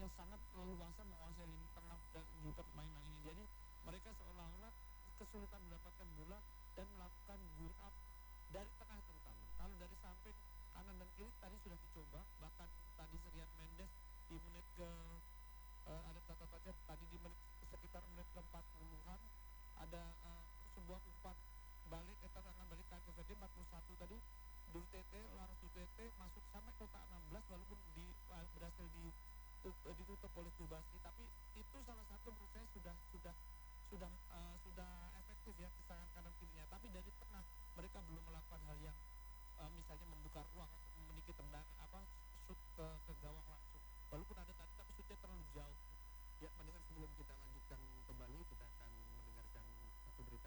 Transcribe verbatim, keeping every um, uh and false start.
yang sangat leluasa menguasai lini tengah dan juga permainan ini. Jadi mereka seolah-olah kesulitan mendapatkan bola dan melakukan build up dari tengah terutama. Kalau dari samping kanan dan kiri tadi sudah dicoba, bahkan tadi Rian Mendes di menit ke uh, ada catatannya tadi di menit sekitar menit ke empat puluhan ada uh, sebuah umpan balik eh tendangan balik ke Verde empat puluh satu tadi Duterte, Laras Duterte masuk sampai kotak enam belas walaupun di, uh, berhasil ditutup, uh, ditutup oleh Subasi, tapi itu salah satu menurut saya sudah sudah sudah uh, sudah efektif ya serangan kanan kirinya. Tapi dari tengah mereka belum melakukan hal yang uh, misalnya membuka ruang untuk memiliki tendang apa shoot ke, ke gawang langsung. Walaupun ada tadi tapi shootnya terlalu jauh. Ya, mendingan sebelum kita lanjut